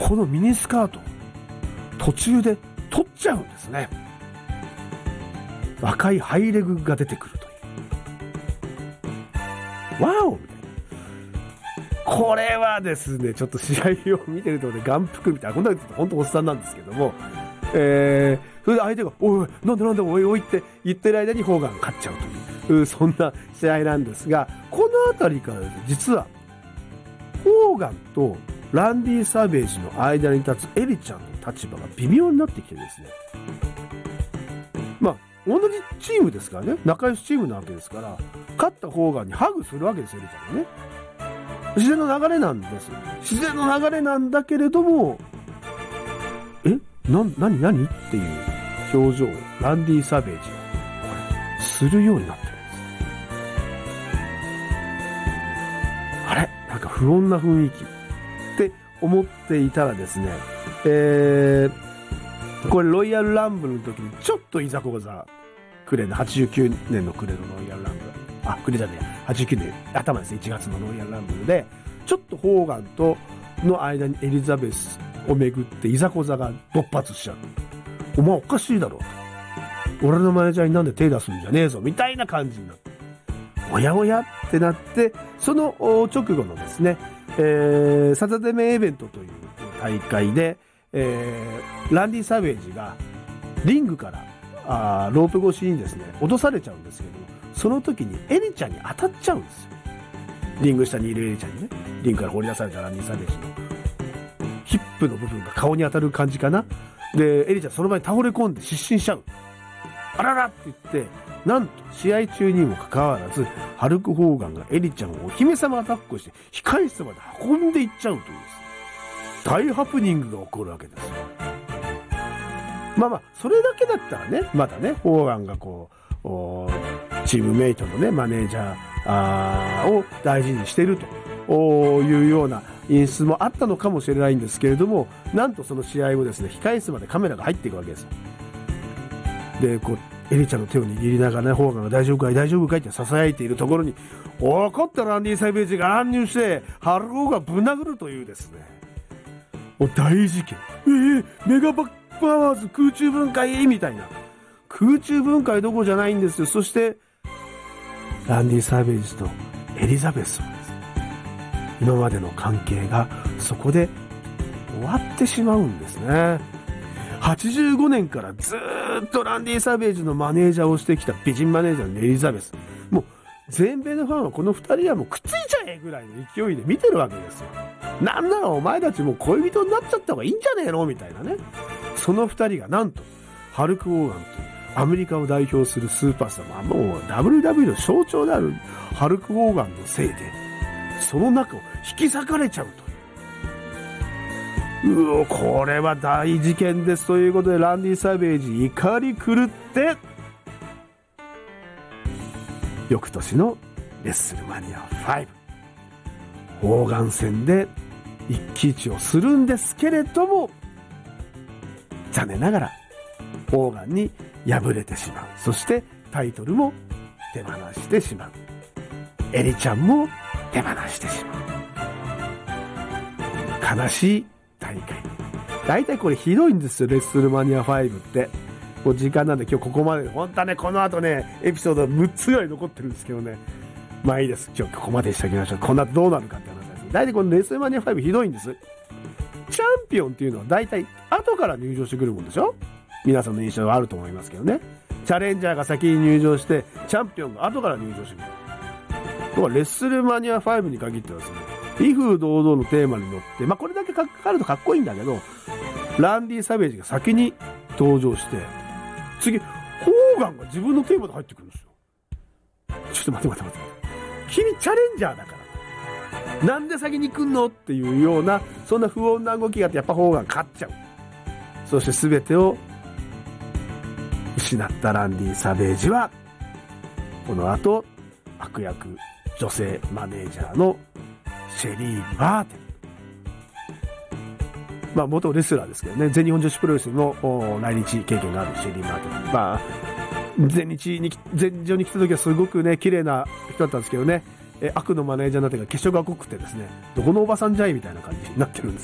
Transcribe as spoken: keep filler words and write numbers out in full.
このミニスカート途中で取っちゃうんですね。赤いハイレグが出てくるという。ワオみたいな。これはですね、ちょっと試合を見てるとね、眼福みたいな、こんなの言うと本当おっさんなんですけども、えー、それで相手が、おい、なんでなんで、おいおいって言ってる間にホーガンが勝っちゃうという、そんな試合なんですが、このあたりからですね、実は、ホーガンとランディ・サベージの間に立つエリちゃんの立場が微妙になってきてですね、まあ、同じチームですからね、仲良しチームなわけですから、勝ったホーガンにハグするわけですよ、エリちゃんがね。自然の流れなんです。自然の流れなんだけれども、えな、なになにっていう表情をランディ・サベージがするようになってるんです。あれなんか不穏な雰囲気って思っていたらですね、えー、これロイヤルランブルの時にちょっといざこざくれのはちじゅうきゅうねんの暮れのロイヤルランブル、あ、くれじゃねえや、はちじゅうきゅうねん頭ですね、いちがつのロイヤルランブルでちょっとホーガンとの間にエリザベスをめぐっていざこざが勃発しちゃう。お前おかしいだろ、俺のマネージャーになんで手出すんじゃねえぞみたいな感じになって、おやおやってなって、その直後のですね、えー、サタデーメインイベントという大会で、えー、ランディ・サベージがリングからあロープ越しにですね落とされちゃうんですけども、その時にエリちゃんに当たっちゃうんですよ。リング下にいるエリちゃんにね、リングから放り出されたランディ・サベージのヒップの部分が顔に当たる感じかな。でエリちゃんその場に倒れ込んで失神しちゃう。あららって言って、なんと試合中にもかかわらずハルク・ホーガンがエリちゃんをお姫様抱っこして控室まで運んでいっちゃうという大ハプニングが起こるわけですよ。まあまあそれだけだったらね、またねホーガンがこうチームメイトのねマネージャーを大事にしてるというような演出もあったのかもしれないんですけれども、なんとその試合後ですね、控室までカメラが入っていくわけですよ。でこうエリちゃんの手を握りながらね、ホーガンが大丈夫かい大丈夫かいって囁いているところに怒ったランディ・サベージが乱入してハルク・ホーガンぶん殴るというですね、もう大事件、えー、メガバッパワーズ空中分解みたいな、空中分解どころじゃないんですよ。そしてランディ・サベージとエリザベスもですね、今までの関係がそこで終わってしまうんですね。はちじゅうごねんからずーっとランディ・サベージのマネージャーをしてきた美人マネージャーのエリザベス、もう全米のファンはこの二人はもうくっついちゃえぐらいの勢いで見てるわけですよ。なんならお前たちもう恋人になっちゃった方がいいんじゃねえのみたいなね。その二人がなんとハルク・ホーガンというアメリカを代表するスーパースター、もう ダブリューダブリュー の象徴であるハルク・ホーガンのせいでその中を引き裂かれちゃうという、うおこれは大事件ですということで、ランディ・サベージ怒り狂って翌年のレッスルマニアごホーガン戦で一騎打ちをするんですけれども、残念ながらホーガンに敗れてしまう。そしてタイトルも手放してしまう。エリちゃんも手放してしまう。悲しい大会。大体これひどいんですよ、レッスルマニアごって。もう時間なんで今日ここまで。本当はね、この後ね、エピソードむっつぐらい残ってるんですけどね。まあいいです。今日ここまでしておきましょう。この後どうなるかって話です。大体このレッスルマニアごひどいんです。チャンピオンっていうのは大体後から入場してくるもんでしょ。皆さんの印象はあると思いますけどね。チャレンジャーが先に入場して、チャンピオンが後から入場してくる。とはレッスルマニアごに限ってはですね、威風堂々のテーマに乗って、まあこれだけかかるとかっこいいんだけど、ランディ・サベージが先に登場して、次、ホーガンが自分のテーマで入ってくるんですよ。ちょっと待って待って待って。君チャレンジャーだから。なんで先に来んのっていうような、そんな不穏な動きがあって、やっぱホーガン勝っちゃう。そして全てを失ったランディ・サベージは、この後、悪役女性マネージャーのシェリー・マーティン。まあ元レスラーですけどね、全日本女子プロレスの来日経験があるシェリー・マーティン。まあ、全日に、全場に来た時はすごくね、綺麗な人だったんですけどね、え悪のマネージャーになってから化粧が濃くてですね、どこのおばさんじゃいみたいな感じになってるんです。